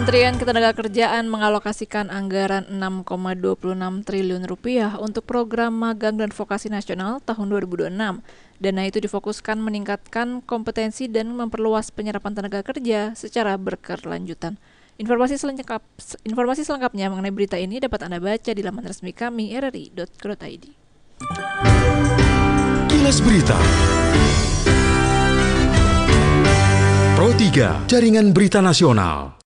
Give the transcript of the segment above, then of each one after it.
Kementerian Ketenagakerjaan mengalokasikan anggaran 6,26 triliun rupiah untuk program magang dan vokasi nasional tahun 2026. Dana itu difokuskan meningkatkan kompetensi dan memperluas penyerapan tenaga kerja secara berkelanjutan. Informasi selengkapnya mengenai berita ini dapat Anda baca di laman resmi kami rri.co.id. Kilas Berita Pro 3, Jaringan Berita Nasional.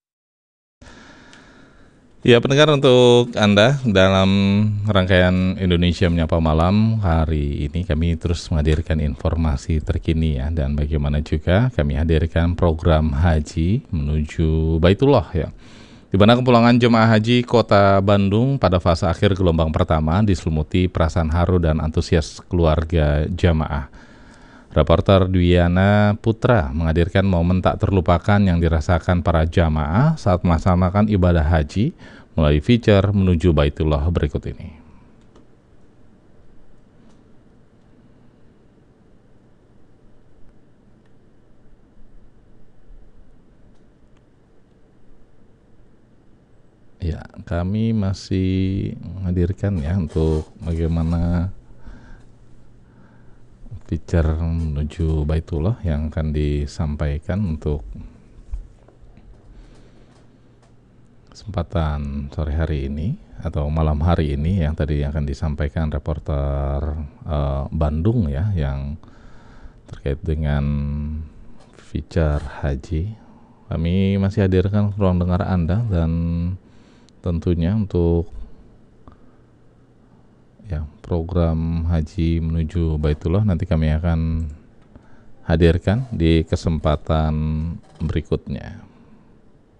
Ya, pendengar, untuk Anda dalam rangkaian Indonesia Menyapa Malam hari ini kami terus menghadirkan informasi terkini ya, dan bagaimana juga kami hadirkan program haji menuju Baitullah ya, di mana kepulangan jemaah haji Kota Bandung pada fase akhir gelombang pertama diselimuti perasaan haru dan antusias keluarga jamaah. Reporter Dwiana Putra menghadirkan momen tak terlupakan yang dirasakan para jamaah saat melaksanakan ibadah haji melalui feature menuju Baitullah berikut ini. Ya, kami masih menghadirkan ya untuk bagaimana feature menuju Baitullah yang akan disampaikan untuk kesempatan sore hari ini atau malam hari ini, yang tadi akan disampaikan reporter Bandung ya, yang terkait dengan feature haji. Kami masih hadirkan ruang dengar Anda, dan tentunya untuk ya program haji menuju Baitullah nanti kami akan hadirkan di kesempatan berikutnya.